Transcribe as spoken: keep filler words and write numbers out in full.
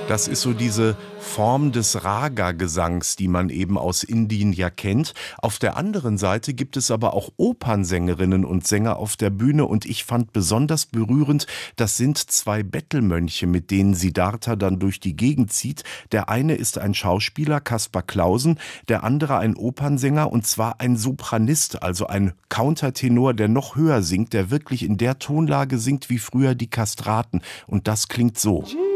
Das ist so diese Form des Raga-Gesangs, die man eben aus Indien ja kennt. Auf der anderen Seite gibt es aber auch Opernsängerinnen und Sänger auf der Bühne und ich fand besonders berührend, das sind zwei Bettelmönche, mit denen Siddhartha dann durch die Gegend zieht. Der eine ist ein Schauspieler, Kaspar Clausen, der andere ein Opernsänger und zwar ein Sopranist, also ein Countertenor, der noch höher singt, der wirklich in der Tonlage singt wie früher die Kastraten und das klingt so.